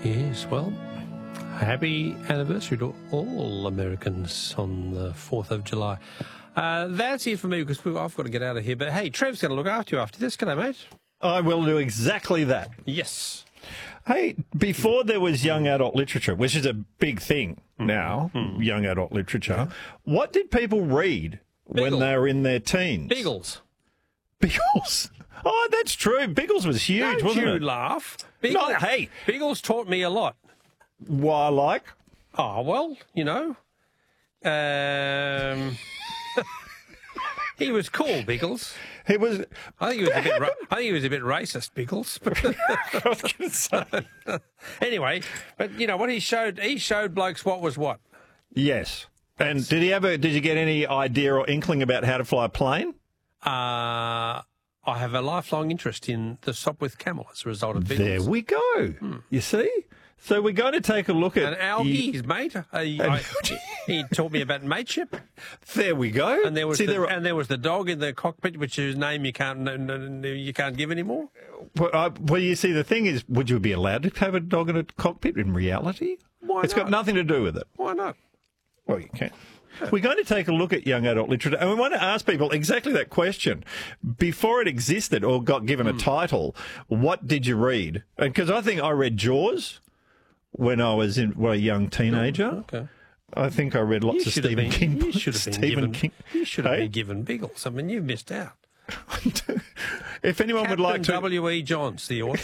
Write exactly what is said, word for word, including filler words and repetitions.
Yes, well, happy anniversary to all Americans on the fourth of July. Uh, that's it for me because I've got to get out of here. But hey, Trev's going to look after you after this. G'day, mate. I will do exactly that. Yes. Hey, before there was young adult literature, which is a big thing now, mm. young adult literature, what did people read Beagle. when they were in their teens? Beagles. Beagles? Oh, that's true. Beagles was huge, Don't wasn't you it? laugh. Beagles, No, hey. Beagles taught me a lot. Why, like? Oh, well, you know. Um, he was cool, Beagles. He was... I think he was a bit. Ra- I think he was a bit racist, Beagles. I was going to say. Anyway, but you know what he showed? He showed blokes what was what. Yes. And did he ever? Did you get any idea or inkling about how to fly a plane? Uh, I have a lifelong interest in the Sopwith Camel as a result of Beagles. There we go. Hmm. You see? So we're going to take a look at... And Algie, his mate, uh, he, I, he taught me about mateship. There we go. And there was See, the, there are... and there was the dog in the cockpit, which whose name you can't no, no, no, you can't give anymore. Well, I, well, you see, the thing is, would you be allowed to have a dog in a cockpit in reality? Why It's not? got nothing to do with it. Why not? Well, you can. We're going to take a look at young adult literature, and we want to ask people exactly that question. Before it existed or got given mm. a title, what did you read? Because I think I read Jaws when I was in, well, a young teenager. Oh, okay. I think I read lots You of should have Stephen been- King You books. should have been Stephen given. King. You should have Hey? been given Beagles. I mean, you missed out. If anyone Captain would like to... W E Johns, the author.